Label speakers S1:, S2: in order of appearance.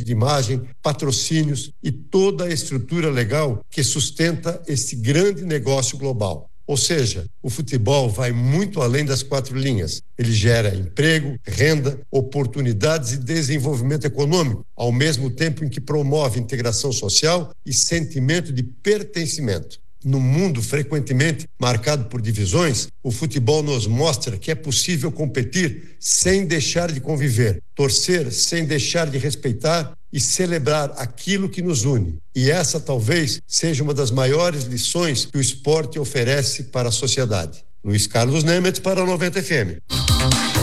S1: de imagem, patrocínios e toda a estrutura legal que sustenta esse grande negócio global. Ou seja, o futebol vai muito além das 4 linhas. Ele gera emprego, renda, oportunidades e desenvolvimento econômico, ao mesmo tempo em que promove integração social e sentimento de pertencimento. No mundo frequentemente marcado por divisões, o futebol nos mostra que é possível competir sem deixar de conviver, torcer sem deixar de respeitar e celebrar aquilo que nos une. E essa talvez seja uma das maiores lições que o esporte oferece para a sociedade. Luiz Carlos Nemetz para a 90 FM.